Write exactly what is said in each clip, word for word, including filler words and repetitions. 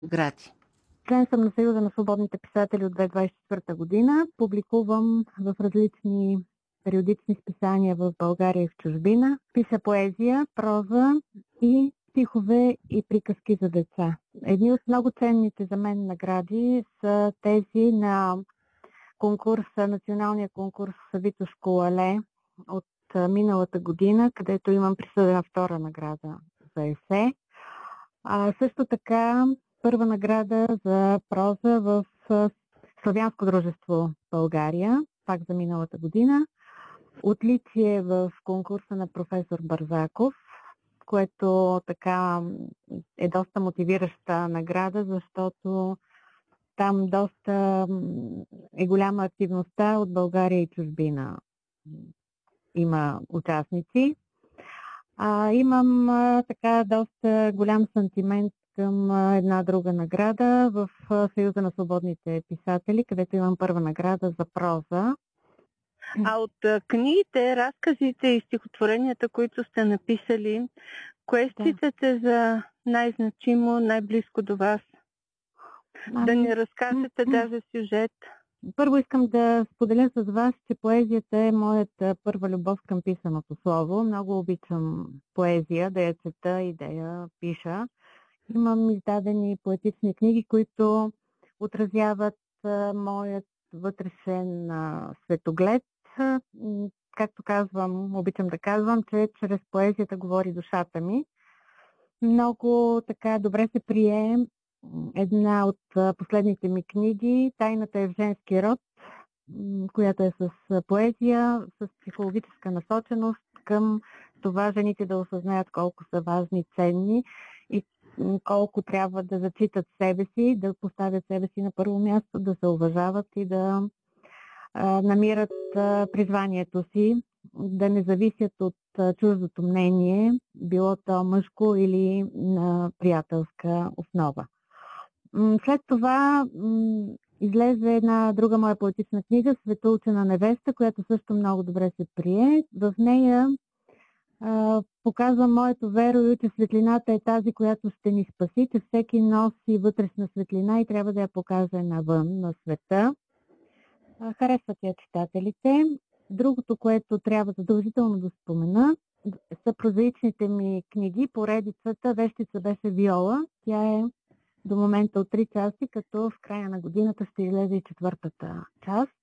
гради. Член съм на Съюза на свободните писатели от две хиляди двадесет и четвърта година. Публикувам в различни периодични списания в България и в чужбина. Пиша поезия, проза и стихове и приказки за деца. Едни от много ценните за мен награди са тези на конкурса, националния конкурс Витошко але от миналата година, където имам присъдена втора награда за есе. А също така първа награда за проза в Славянско дружество България, пак за миналата година. Отличие в конкурса на професор Бързаков, което така е доста мотивираща награда, защото там доста е голяма активността от България и чужбина. Има участници. А, имам а, така доста голям сантимент към а, една друга награда в а, Съюза на свободните писатели, където имам първа награда за проза. А от а, книгите, разказите и стихотворенията, които сте написали, кое Да. считате за най-значимо, най-близко до вас? Ами, Да ни разкажете даже сюжет. Първо искам да споделя с вас, че поезията е моята първа любов към писаното слово. Много обичам поезия, да я чета и да я пиша. Имам издадени поетични книги, които отразяват а, моят вътрешен а, светоглед. М, Както казвам, обичам да казвам, че чрез поезията говори душата ми. Много така добре се прие една от а, последните ми книги. Тайната е в женски род, м, която е с а, поезия, с психологическа насоченост към това жените да осъзнаят колко са важни и ценни и м, колко трябва да зачитат себе си, да поставят себе си на първо място, да се уважават и да а, намират а, призванието си, да не зависят от а, чуждото мнение, било то мъжко или на приятелска основа. М, След това м, излезе една друга моя поетична книга "Светоучена невеста", която също много добре се прие. В нея а, показвам моето верою, че светлината е тази, която ще ни спаси, че всеки носи вътрешна светлина и трябва да я покаже навън, на света. А, Харесват я читателите. Другото, което трябва задължително да спомена, са прозаичните ми книги. Поредицата "Вещица беше Виола". Тя е до момента от три части, като в края на годината ще излезе и четвъртата част.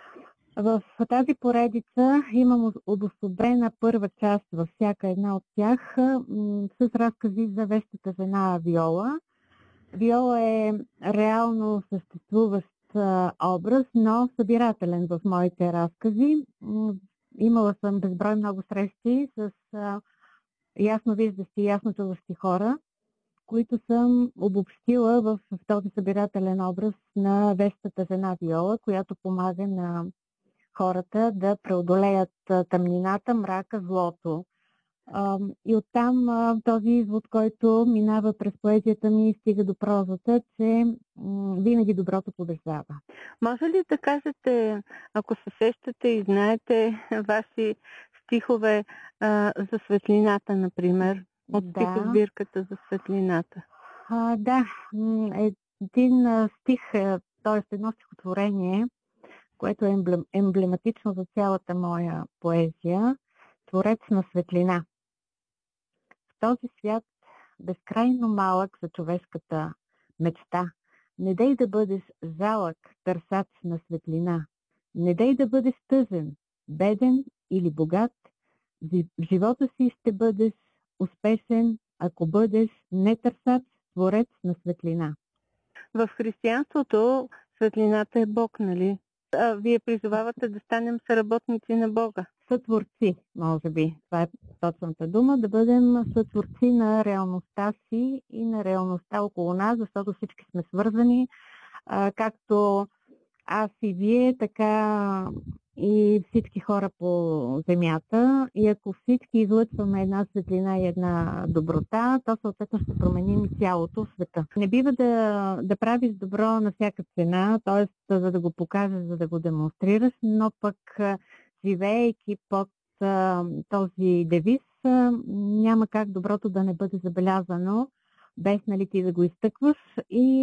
В тази поредица имам обособена първа част във всяка една от тях м, с разкази за вещата жена Виола. Виола е реално съществуващ а, образ, но събирателен в моите разкази. М, Имала съм безброй много срещи с а, ясно виждащи и ясно чуващи хора, които съм обобщила в, в този събирателен образ на вещата жена Виола, която помага на хората да преодолеят а, тъмнината, мрака, злото. А, и оттам а, този извод, който минава през поезията ми и стига до прозата, че м, винаги доброто побеждава. Може ли да кажете, ако се сещате и знаете ваши стихове а, за светлината, например, от Да, стихосбирката за светлината? а, да, м, един а, стих, т.е. едно стихотворение, което е емблем, емблематично за цялата моя поезия, "Творец на светлина". В този свят, безкрайно малък за човешката мечта, не дей да бъдеш жалък търсач на светлина. Не дей да бъдеш тъжен, беден или богат. В живота си ще бъдеш успешен, ако бъдеш не търсач, творец на светлина. В християнството светлината е Бог, нали? А вие призовавате да станем съработници на Бога. Сътворци, може би. Това е точната дума. Да бъдем сътворци на реалността си и на реалността около нас, защото всички сме свързани. А, както аз и вие, така и всички хора по земята. И ако всички излъчваме една светлина и една доброта, то съответно ще променим и цялото в света. Не бива да, да правиш добро на всяка цена, т.е. за да го покажеш, за да го демонстрираш, но пък живеейки под а, този девиз, а, няма как доброто да не бъде забелязано, без нали ти да го изтъкваш и